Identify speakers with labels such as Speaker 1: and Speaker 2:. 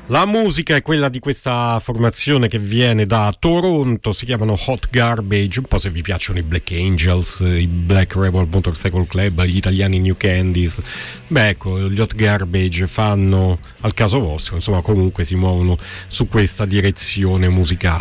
Speaker 1: La musica è quella di questa formazione che viene da Toronto, si chiamano Hot Garbage, un po' se vi piacciono i Black Angels, i Black Rebel Motorcycle Club, gli italiani New Candies. Beh, ecco, gli Hot Garbage fanno al caso vostro, insomma, comunque si muovono su questa direzione musicale.